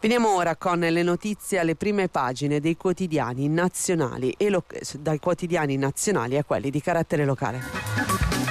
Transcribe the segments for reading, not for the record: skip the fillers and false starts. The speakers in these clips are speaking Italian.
Veniamo ora con le notizie alle prime pagine dei quotidiani nazionali e dai quotidiani nazionali a quelli di carattere locale.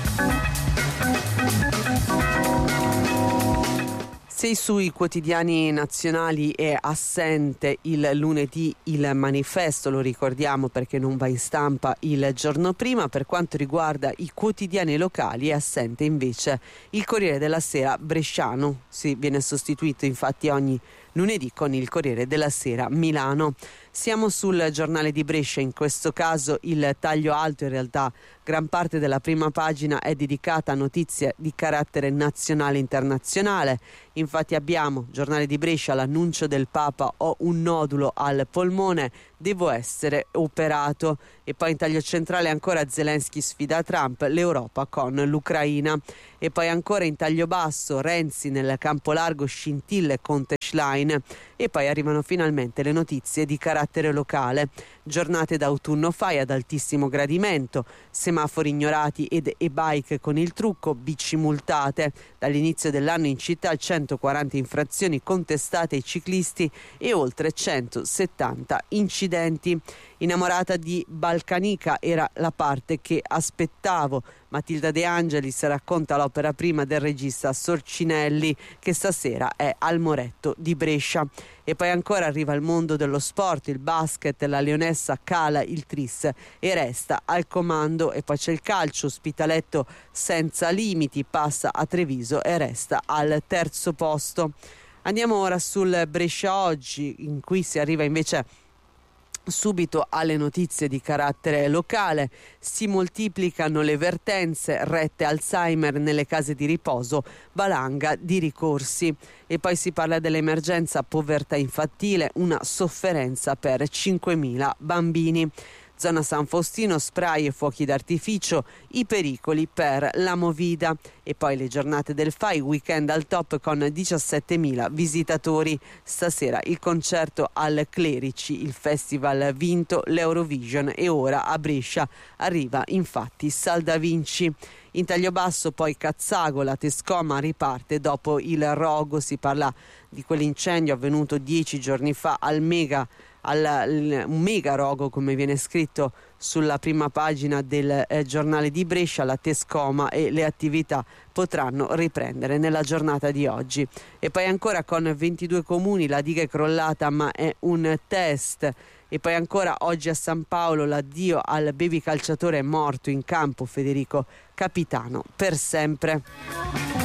Se sui quotidiani nazionali è assente il lunedì il manifesto, lo ricordiamo perché non va in stampa il giorno prima, per quanto riguarda i quotidiani locali è assente invece il Corriere della Sera bresciano, viene sostituito infatti ogni lunedì con il Corriere della Sera Milano. Siamo sul giornale di Brescia, in questo caso il taglio alto, in realtà gran parte della prima pagina è dedicata a notizie di carattere nazionale e internazionale. Infatti abbiamo, giornale di Brescia, l'annuncio del Papa: ho un nodulo al polmone, devo essere operato. E poi in taglio centrale ancora Zelensky sfida Trump, l'Europa con l'Ucraina. E poi ancora in taglio basso Renzi nel campo largo, scintille Conte Schlein. E poi arrivano finalmente le notizie di carattere locale. Giornate d'autunno fai ad altissimo gradimento, semafori ignorati ed e-bike con il trucco, bici multate. Dall'inizio dell'anno in città 140 infrazioni contestate ai ciclisti e oltre 170 incidenti. Innamorata di Balcanica era la parte che aspettavo. Matilda De Angelis racconta l'opera prima del regista Sorcinelli, che stasera è al Moretto di Brescia. E poi ancora arriva il mondo dello sport, il basket, la leonessa cala il tris e resta al comando. E poi c'è il calcio, Spitaletto senza limiti, passa a Treviso e resta al terzo posto. Andiamo ora sul Brescia Oggi, in cui si arriva invece subito alle notizie di carattere locale. Si moltiplicano le vertenze, rette Alzheimer nelle case di riposo, valanga di ricorsi. E poi si parla dell'emergenza povertà infantile, una sofferenza per 5.000 bambini. Zona San Faustino, spray e fuochi d'artificio, i pericoli per la Movida. E poi le giornate del FAI, weekend al top con 17.000 visitatori. Stasera il concerto al Clerici, il festival vinto l'Eurovision, e ora a Brescia arriva infatti Salda Vinci. In taglio basso poi Cazzago, la Tescoma riparte dopo il rogo. Si parla di quell'incendio avvenuto 10 giorni fa un mega rogo, come viene scritto sulla prima pagina del giornale di Brescia. La Tescoma e le attività potranno riprendere nella giornata di oggi. E poi ancora con 22 comuni la diga è crollata ma è un test. E poi ancora oggi a San Paolo l'addio al baby calciatore morto in campo, Federico Capitano per sempre.